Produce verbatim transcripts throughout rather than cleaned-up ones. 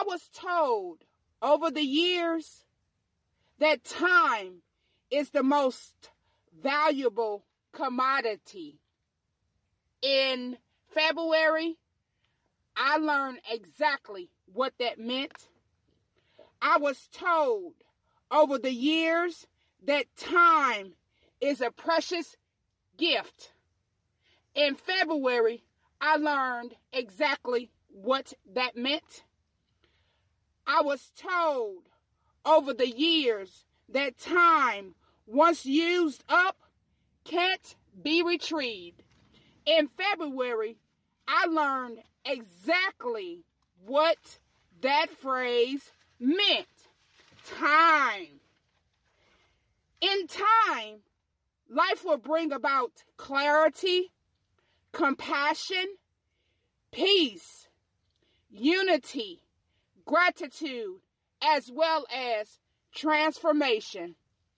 I was told over the years that time is the most valuable commodity. In February, I learned exactly what that meant. I was told over the years that time is a precious gift. In February, I learned exactly what that meant. I was told over the years that time, once used up, can't be retrieved. In February, I learned exactly what that phrase meant. Time. In time, life will bring about clarity, compassion, peace, unity, gratitude, as well as transformation.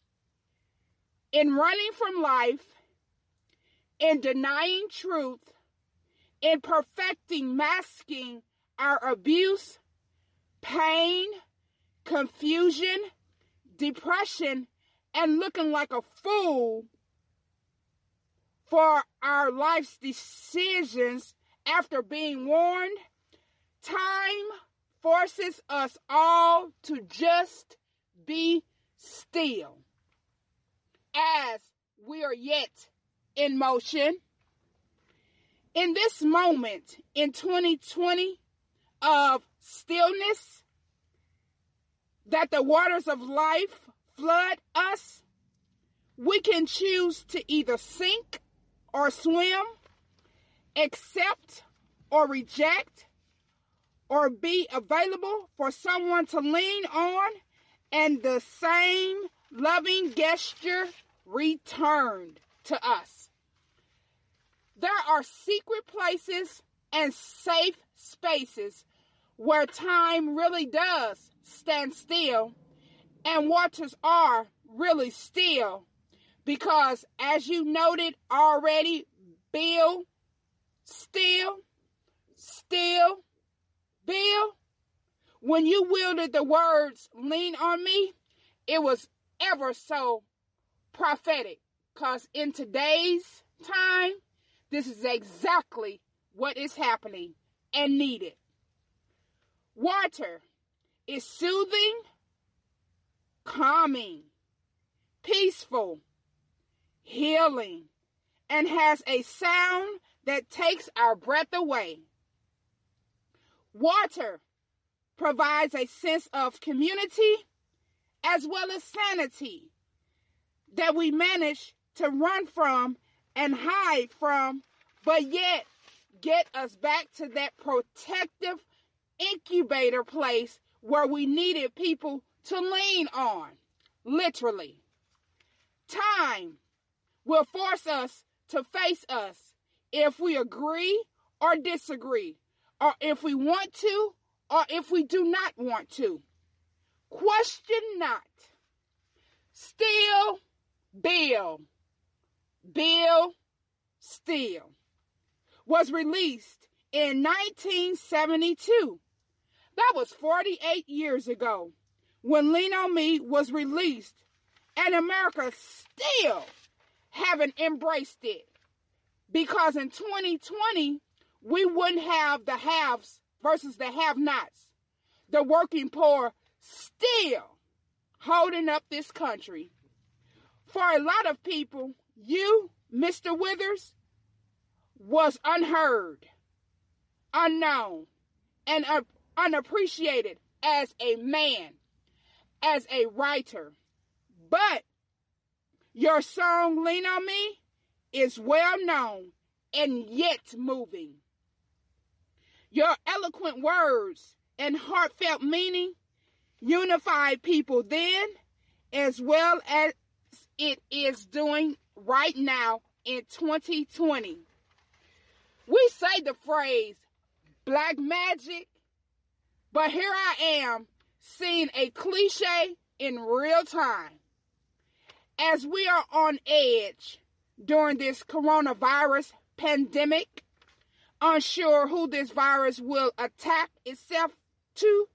In running from life, in denying truth, in perfecting masking our abuse, pain, confusion, depression, and looking like a fool for our life's decisions after being warned, time forces us all to just be still as we are yet in motion. In this moment in twenty twenty of stillness, that the waters of life flood us, we can choose to either sink or swim, accept or reject, or be available for someone to lean on, and the same loving gesture returned to us. There are secret places and safe spaces where time really does stand still and waters are really still, because as you noted already, Bill, still, still, Bill, when you wielded the words lean on me, it was ever so prophetic, because in today's time, this is exactly what is happening and needed. Water is soothing, calming, peaceful, healing, and has a sound that takes our breath away. Water provides a sense of community as well as sanity that we manage to run from and hide from, but yet get us back to that protective incubator place where we needed people to lean on, literally. Time will force us to face us if we agree or disagree, or if we want to or if we do not want to. Question not. Still, Bill, Bill, Still was released in nineteen seventy-two. That was forty-eight years ago when Lean on Me was released, and America still haven't embraced it, because in twenty twenty, we wouldn't have the haves versus the have-nots. The working poor still holding up this country. For a lot of people, you, Mister Withers, was unheard, unknown, and uh, unappreciated as a man, as a writer. But your song, Lean on Me, is well known and yet moving. Your eloquent words and heartfelt meaning unified people then, as well as it is doing right now in twenty twenty. We say the phrase black magic, but here I am seeing a cliche in real time. As we are on edge during this coronavirus pandemic, unsure who this virus will attack itself to